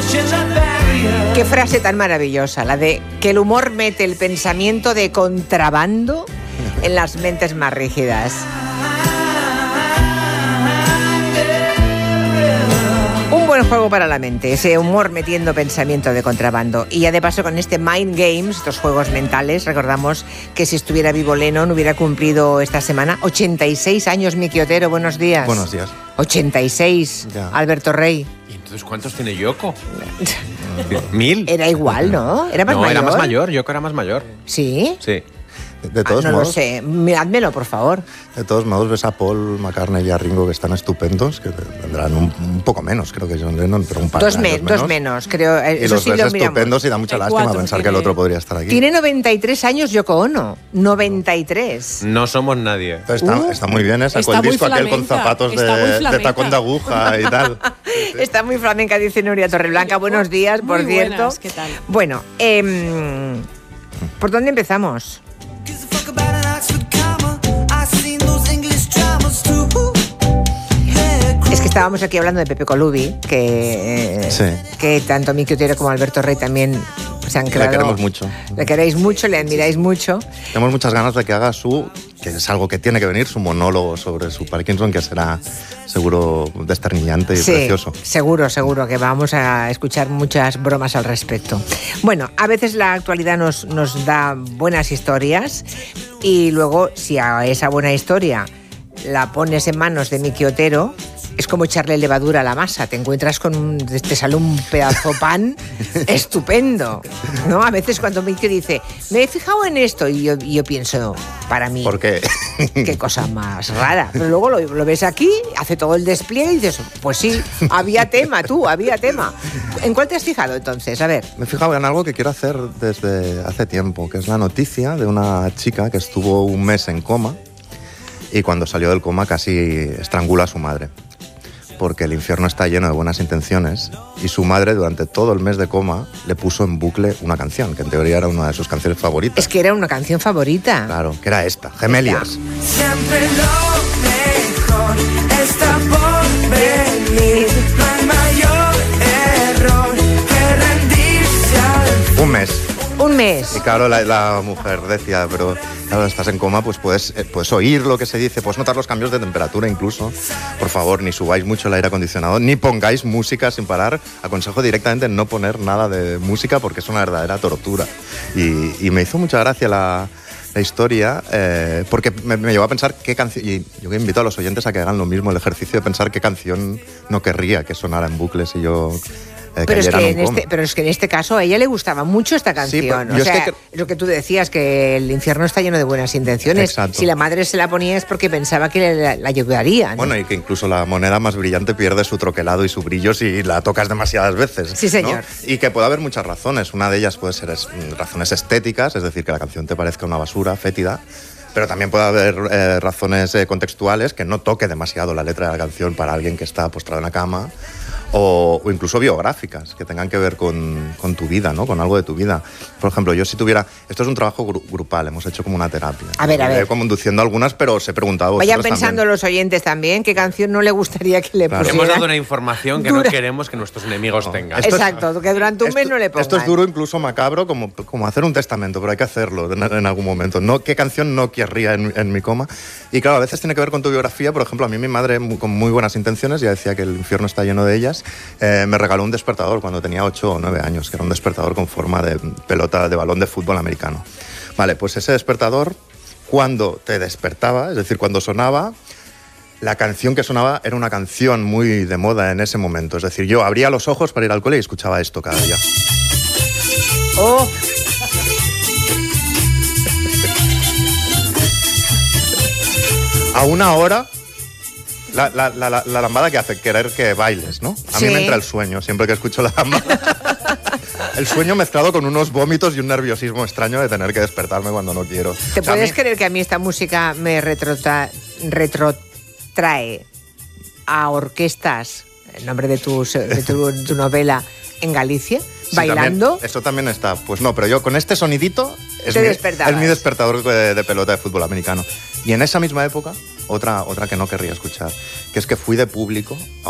Qué frase tan maravillosa, la de que el humor mete el pensamiento de contrabando en las mentes más rígidas. Un buen juego para la mente, ese humor metiendo pensamiento de contrabando. Y ya de paso con este Mind Games, estos juegos mentales, recordamos que si estuviera vivo Lennon hubiera cumplido esta semana 86 años. Miki Otero, buenos días. Buenos días. 86, ya. Alberto Rey. ¿Y entonces cuántos tiene Yoko? 1000. Era igual, ¿no? ¿Era más mayor? Era más mayor, Yoko era más mayor. ¿Sí? Sí. De todos no modos, lo sé. Mirádmelo, por favor. De todos modos, ves a Paul McCartney y a Ringo, que están estupendos, que tendrán un poco menos, creo que John Lennon, pero un par de años dos menos, creo. Y eso los sí ves lo estupendos miramos. y da mucha lástima pensar que el otro podría estar aquí. Tiene 93 años Yoko Ono. 93. No somos nadie. Está muy bien, sacó el disco aquel con zapatos de tacón de aguja y tal. Sí. Está muy flamenca, dice Nuria Torreblanca. Buenos días, por cierto. Buenas, ¿qué tal? Bueno, ¿por dónde empezamos? Es que estábamos aquí hablando de Pepe Colubi, que tanto Miki Otero como Alberto Rey también se han quedado. Le queremos mucho. Le queréis mucho, le admiráis mucho. Tenemos muchas ganas de que haga que es algo que tiene que venir, su monólogo sobre su Parkinson, que será seguro desternillante y precioso. Seguro que vamos a escuchar muchas bromas al respecto. Bueno, a veces la actualidad nos da buenas historias y luego, si a esa buena historia la pones en manos de Miki Otero, es como echarle levadura a la masa. Te encuentras te sale un pedazo pan estupendo, ¿no? A veces cuando Miki dice, me he fijado en esto, y yo pienso, para mí, ¿por qué? Qué cosa más rara. Pero luego lo ves aquí, hace todo el despliegue y dices, pues sí, había tema. ¿En cuál te has fijado entonces? A ver. Me he fijado en algo que quiero hacer desde hace tiempo, que es la noticia de una chica que estuvo un mes en coma y cuando salió del coma casi estrangula a su madre, porque el infierno está lleno de buenas intenciones y su madre durante todo el mes de coma le puso en bucle una canción, que en teoría era una de sus canciones favoritas. Es que era una canción favorita. Claro, que era esta, Gemeliers. Siempre lo mejor está por venir, no hay mayor error que rendirse al... Un mes. Y claro, la mujer decía, pero claro, estás en coma, pues puedes oír lo que se dice, puedes notar los cambios de temperatura incluso. Por favor, ni subáis mucho el aire acondicionado, ni pongáis música sin parar. Aconsejo directamente no poner nada de música porque es una verdadera tortura. Y me hizo mucha gracia la historia, porque me llevó a pensar qué canción, y yo invito a los oyentes a que hagan lo mismo, el ejercicio de pensar qué canción no querría que sonara en bucles y yo... Pero es que en este caso a ella le gustaba mucho esta canción. Sí, o sea, lo que tú decías, que el infierno está lleno de buenas intenciones. Exacto. Si la madre se la ponía es porque pensaba que la ayudaría, ¿no? Bueno, y que incluso la moneda más brillante pierde su troquelado y su brillo si la tocas demasiadas veces. Sí, señor. ¿No? Y que puede haber muchas razones. Una de ellas puede ser razones estéticas, es decir, que la canción te parezca una basura fétida. Pero también puede haber razones contextuales, que no toque demasiado la letra de la canción para alguien que está postrado en la cama. O incluso biográficas, que tengan que ver con tu vida, ¿no? Con algo de tu vida. Por ejemplo, yo si tuviera... Esto es un trabajo grupal, hemos hecho como una terapia. A ver. Como induciendo algunas, pero os he preguntado a vosotros Vayan pensando también. Los oyentes también, qué canción no le gustaría que le pusieran. Hemos dado una información que no queremos que nuestros enemigos tengan. Exacto, que durante un mes no le pongan. Esto es duro, incluso macabro, como hacer un testamento, pero hay que hacerlo en algún momento. ¿No? ¿Qué canción no querría en mi coma? Y claro, a veces tiene que ver con tu biografía. Por ejemplo, a mí mi madre, con muy buenas intenciones, ya decía que el infierno está lleno de ellas, me regaló un despertador cuando tenía 8 o 9 años, que era un despertador con forma de pelota de balón de fútbol americano. Vale, pues ese despertador, cuando te despertaba, es decir, cuando sonaba, la canción que sonaba era una canción muy de moda en ese momento. Es decir, yo abría los ojos para ir al cole y escuchaba esto cada día. ¡Oh! A una hora... La lambada que hace querer que bailes, ¿no? A mí me entra el sueño siempre que escucho la lambada. El sueño mezclado con unos vómitos y un nerviosismo extraño de tener que despertarme cuando no quiero. ¿Te puedes creer que a mí esta música me retrotrae a orquestas, el nombre de tu novela, en Galicia? Sí, ¿bailando? Esto también está. Pues no, pero yo con este sonidito es mi despertador de pelota de fútbol americano. Y en esa misma época, otra que no querría escuchar, que es que fui de público a